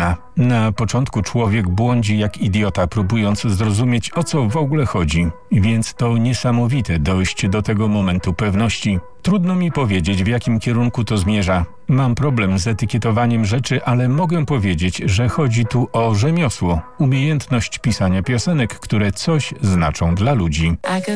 pełna. Na początku człowiek błądzi jak idiota, próbując zrozumieć, o co w ogóle chodzi. Więc to niesamowite dojść do tego momentu pewności. Trudno mi powiedzieć, w jakim kierunku to zmierza. Mam problem z etykietowaniem rzeczy, ale mogę powiedzieć, że chodzi tu o rzemiosło. Umiejętność pisania piosenek, które coś znaczą dla ludzi.